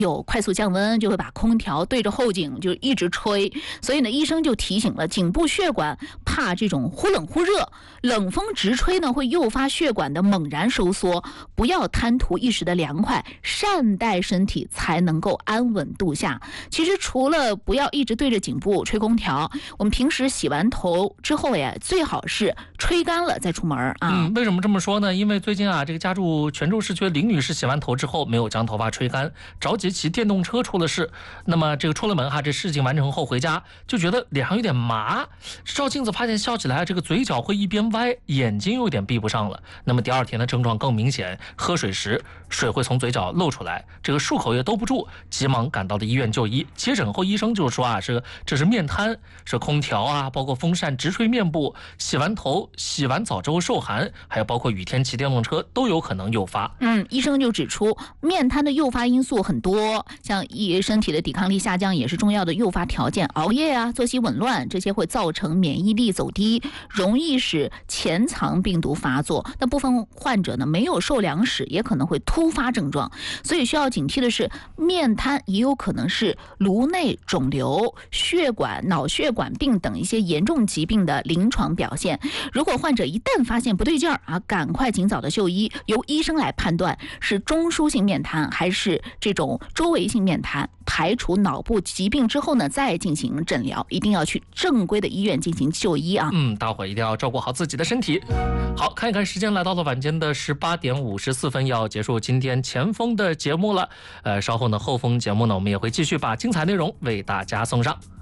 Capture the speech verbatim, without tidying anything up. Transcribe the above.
有快速降温，就会把空调对着后颈就一直吹，所以呢，医生就提醒了，颈部血管怕这种忽冷忽热，冷风直吹呢会诱发血管的猛然收缩，不要贪图一时的凉快，善待身体才能够安稳度夏。其实除了不要一直对着颈部吹空调，我们平时洗完头之后呀，最好是吹干了再出门啊。 嗯，为什么这么说呢？因为最近啊，这个家住泉州市区林女士洗完头之后没有将头发吹干，着急骑电动车出了事。那么这个出了门哈，这事情完成后回家就觉得脸上有点麻，照镜子发现笑起来这个嘴角会一边歪，眼睛有点闭不上了。那么第二天的症状更明显，喝水时水会从嘴角漏出来，这个漱口也兜不住，急忙赶到了医院就医。接诊后医生就说啊，是这是面瘫，是空调啊，包括风扇直吹面部，洗完头、洗完澡之后受寒，还有包括雨天骑电动车都有可能诱发。 嗯，医生就指出，面瘫的诱发因素很多，像一身体的抵抗力下降也是重要的诱发条件，熬夜啊、作息紊乱这些会造成免疫力走低，容易使潜藏病毒发作。那部分患者呢没有受凉史，也可能会突发症状，所以需要警惕的是，面瘫也有可能是颅内肿瘤、血管、脑血管病等一些严重疾病的临床表现。如果患者一旦发现不对劲儿啊，赶快尽早的就医，由医生来判断是中枢性面瘫还是这种周围性面瘫，排除脑部疾病之后呢，再进行诊疗，一定要去正规的医院进行就医啊。 嗯，大伙一定要照顾好自己的身体。好，看一看时间，来到了晚间的十八点五十四分，要结束今天前锋的节目了。呃，稍后呢，后锋节目呢，我们也会继续把精彩内容为大家送上。